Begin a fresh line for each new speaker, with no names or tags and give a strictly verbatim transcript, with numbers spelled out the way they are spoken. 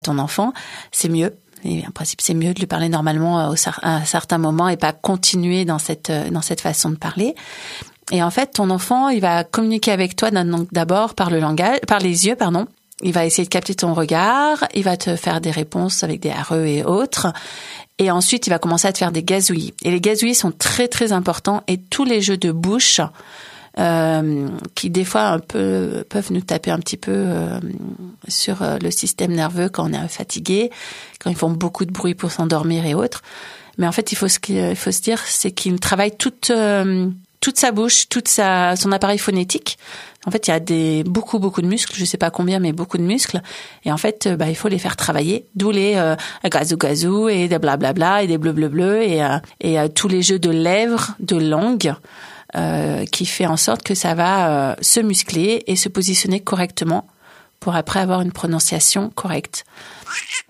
ton enfant, c'est mieux. Et en principe, c'est mieux de lui parler normalement à un certain moment et pas continuer dans cette dans cette façon de parler. Et en fait, ton enfant, il va communiquer avec toi d'abord par le langage, par les yeux, pardon. Il va essayer de capter ton regard, il va te faire des réponses avec des R E et autres. Et ensuite, il va commencer à te faire des gazouillis. Et les gazouillis sont très très importants. Et tous les jeux de bouche, euh, qui des fois un peu peuvent nous taper un petit peu euh, sur le système nerveux quand on est fatigué, quand ils font beaucoup de bruit pour s'endormir et autres. Mais en fait, il faut ce qu'il faut se dire, c'est qu'il travaille toute euh, toute sa bouche, toute sa son appareil phonétique. En fait, il y a des beaucoup beaucoup de muscles, je sais pas combien, mais beaucoup de muscles. Et en fait, bah il faut les faire travailler. D'où les euh, gazou gazou et des blablabla et des bleu bleu bleu et euh, et euh, tous les jeux de lèvres, de langue, euh, qui fait en sorte que ça va euh, se muscler et se positionner correctement pour après avoir une prononciation correcte.